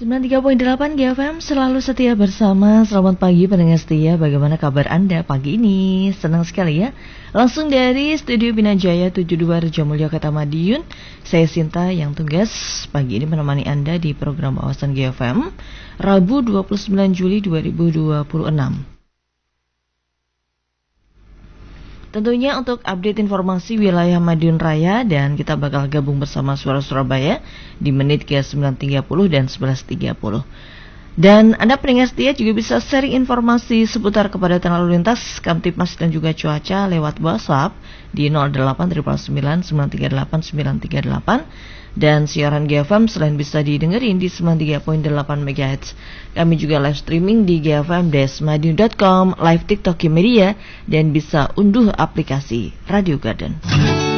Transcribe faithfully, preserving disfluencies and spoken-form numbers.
sembilan puluh tiga koma delapan G F M selalu setia bersama. Selamat pagi pendengar setia. Bagaimana kabar Anda pagi ini? Senang sekali ya. Langsung dari Studio Binajaya tujuh puluh dua Rejomulyo Kota Madiun. Saya Sinta yang tugas pagi ini menemani Anda di program Wawasan G F M Rabu dua puluh sembilan Juli dua ribu dua puluh enam. Tentunya untuk update informasi wilayah Madiun Raya, dan kita bakal gabung bersama Suara Surabaya di menit ke sembilan tiga puluh dan sebelas tiga puluh. Dan Anda pendengar setia juga bisa sharing informasi seputar kepadatan lalu lintas, Kamtipmas dan juga cuaca lewat WhatsApp di nol delapan sembilan sembilan sembilan tiga delapan sembilan tiga delapan. Dan siaran G F M selain bisa didengerin di sembilan puluh tiga koma delapan megahertz, kami juga live streaming di g f m dash madiun dot com, live TikTok Media, dan bisa unduh aplikasi Radio Garden.